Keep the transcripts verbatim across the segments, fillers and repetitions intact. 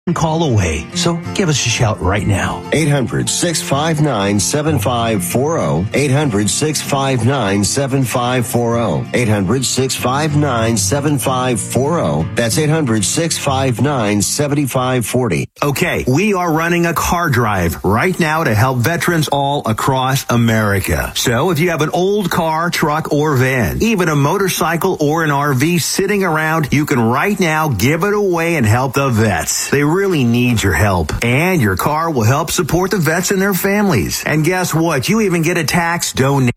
call away. So give us a shout right now. eight hundred, six five nine, seven five four zero. eight hundred, six five nine, seven five four zero. eight hundred, six five nine, seven five four zero. That's eight hundred, six five nine, seven five four zero. Okay, we are running a car drive right now to help veterans all across America. So if you have an old car, truck, or van, even a motorcycle or an R V sitting around, you can right now give it away and help the vets. They really need your help. And your car will help support the vets and their families. And guess what? You even get a tax donation.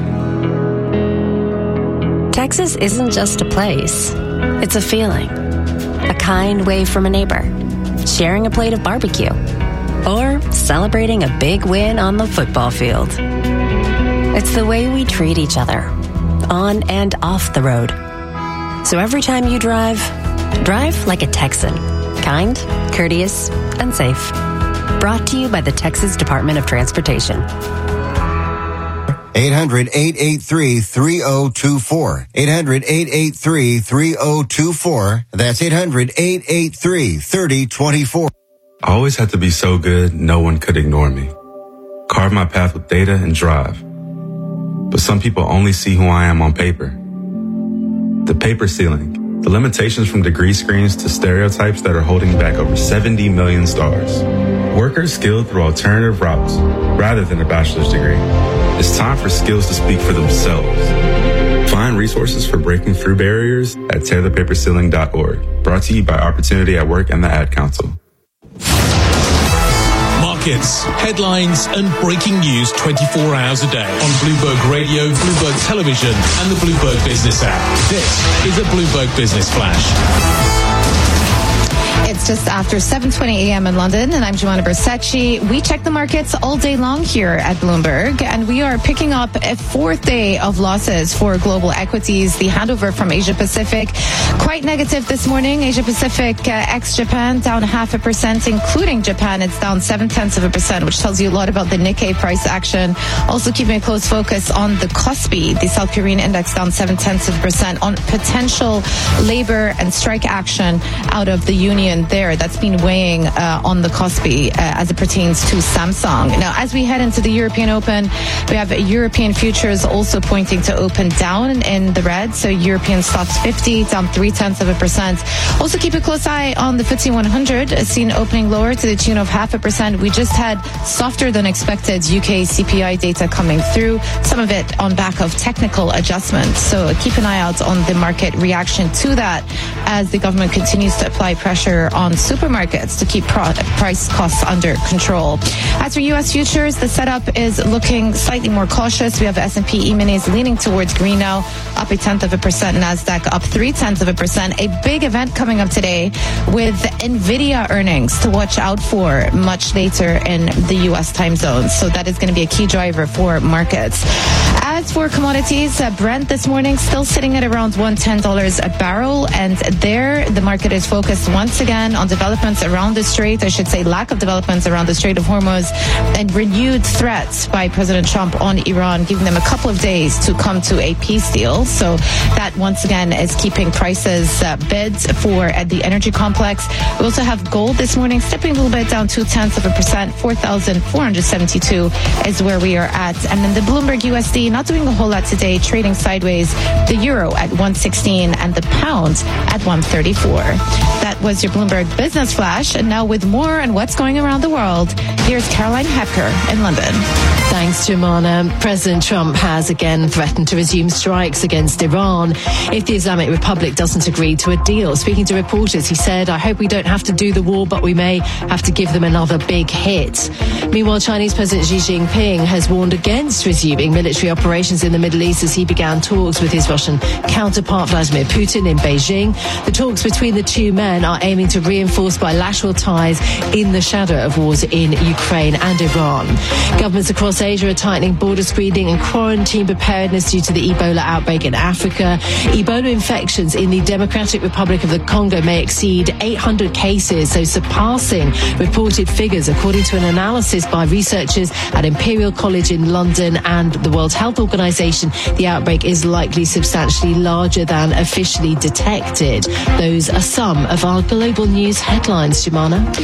Texas isn't just a place. It's a feeling. A kind wave from a neighbor. Sharing a plate of barbecue. Or celebrating a big win on the football field. It's the way we treat each other. On and off the road. So every time you drive, drive like a Texan. Kind, courteous, and safe. Brought to you by the Texas Department of Transportation. eight hundred, eight eight three, three zero two four. eight hundred, eight eight three, three zero two four. That's eight hundred, eight eight three, three zero two four. I always had to be so good, no one could ignore me. Carve my path with data and drive. But some people only see who I am on paper. The paper ceiling. The limitations from degree screens to stereotypes that are holding back over seventy million stars. Workers skilled through alternative routes rather than a bachelor's degree. It's time for skills to speak for themselves. Find resources for breaking through barriers at tear the paper ceiling dot org. Brought to you by Opportunity at Work and the Ad Council. Markets, headlines, and breaking news twenty-four hours a day on Bloomberg Radio, Bloomberg Television, and the Bloomberg Business app. This is a Bloomberg Business Flash. It's just after seven twenty a.m. in London, and I'm Joanna Bersecci. We check the markets all day long here at Bloomberg, and we are picking up a fourth day of losses for global equities. The handover from Asia Pacific, quite negative this morning. Asia Pacific uh, ex-Japan down half a percent, including Japan. It's down seven-tenths of a percent, which tells you a lot about the Nikkei price action. Also keeping a close focus on the Kospi, the South Korean index down seven-tenths of a percent on potential labor and strike action out of the union there. That's been weighing uh, on the Kospi uh, as it pertains to Samsung. Now, as we head into the European Open, we have European futures also pointing to open down in the red. So European stocks fifty down three-tenths of a percent. Also keep a close eye on the F T S E one hundred, seen opening lower to the tune of half a percent. We just had softer than expected U K C P I data coming through, some of it on back of technical adjustments. So keep an eye out on the market reaction to that as the government continues to apply pressure on supermarkets to keep pro- price costs under control. As for U S futures, the setup is looking slightly more cautious. We have S and P E-minis leaning towards green now, up a tenth of a percent. NASDAQ up three-tenths of a percent. A big event coming up today with NVIDIA earnings to watch out for much later in the U S time zone. So that is going to be a key driver for markets. As for commodities, uh, Brent this morning still sitting at around one hundred ten dollars a barrel. And there, the market is focused once again on developments around the Strait, I should say lack of developments around the Strait of Hormuz, and renewed threats by President Trump on Iran, giving them a couple of days to come to a peace deal. So that once again is keeping prices uh, bids for uh, the energy complex. We also have gold this morning stepping a little bit down two-tenths of a percent. four thousand four hundred seventy-two is where we are at. And then the Bloomberg U S D not doing a whole lot today, trading sideways. The euro at one sixteen and the pound at one thirty-four. That was your Bloomberg Business Flash. And now with more on what's going around the world, here's Caroline Hepker in London. Thanks, Jemana. President Trump has again threatened to resume strikes against Iran if the Islamic Republic doesn't agree to a deal. Speaking to reporters, he said, I hope we don't have to do the war, but we may have to give them another big hit. Meanwhile, Chinese President Xi Jinping has warned against resuming military operations in the Middle East as he began talks with his Russian counterpart Vladimir Putin in Beijing. The talks between the two men are aiming to reinforce bilateral ties in the shadow of wars in Ukraine and Iran. Governments across Asia are tightening border screening and quarantine preparedness due to the Ebola outbreak in Africa. Ebola infections in the Democratic Republic of the Congo may exceed eight hundred cases, so surpassing reported figures according to an analysis by researchers at Imperial College in London and the World Health Organization. The outbreak is likely substantially larger than officially detected. Those are some of our global news headlines, Jumana.